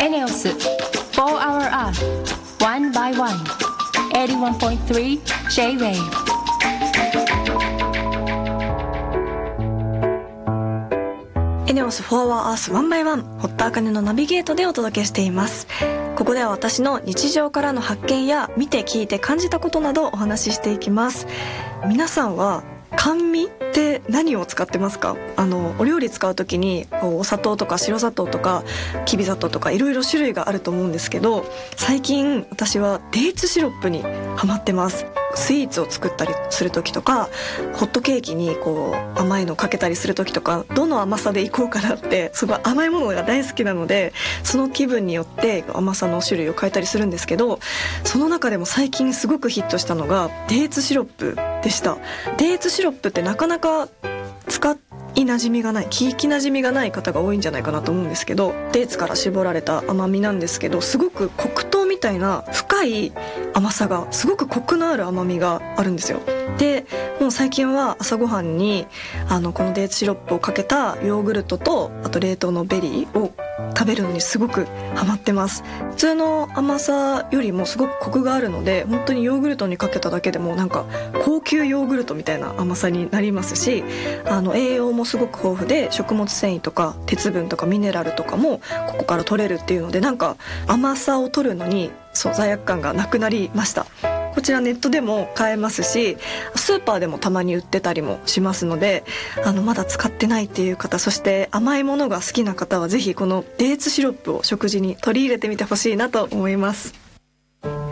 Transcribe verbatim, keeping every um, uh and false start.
エネオス フォー Hour Earth One by One エイティワンポイントスリー J-Wave。 エネオス フォー Hour Earth One by One 堀田茜のナビゲートでお届けしています。ここでは私の日常からの発見や見て聞いて感じたことなどお話ししていきます。皆さんは甘味って何を使ってますか？あのお料理使う時にこうお砂糖とか白砂糖とかきび砂糖とかいろいろ種類があると思うんですけど、最近私はデーツシロップにハマってます。スイーツを作ったりする時とか、ホットケーキにこう甘いのをかけたりする時とか、どの甘さでいこうかなって、すごい甘いものが大好きなので、その気分によって甘さの種類を変えたりするんですけど、その中でも最近すごくヒットしたのがデーツシロップでした。デーツシロップってなかなか使い馴染みがない、聞き馴染みがない方が多いんじゃないかなと思うんですけど、デーツから絞られた甘みなんですけど、すごく黒糖みたいな深い甘さが、すごくコクのある甘みがあるんですよ。でもう最近は朝ごはんにあのこのデーツシロップをかけたヨーグルトと、あと冷凍のベリーを食べるのにすごくハマってます。普通の甘さよりもすごくコクがあるので、本当にヨーグルトにかけただけでもなんか高級ヨーグルトみたいな甘さになりますし、あの栄養もすごく豊富で、食物繊維とか鉄分とかミネラルとかもここから取れるっていうので、なんか甘さを取るのにそう罪悪感がなくなりました。こちらネットでも買えますし、スーパーでもたまに売ってたりもしますので、あのまだ使ってないっていう方、そして甘いものが好きな方はぜひこのデーツシロップを食事に取り入れてみてほしいなと思います。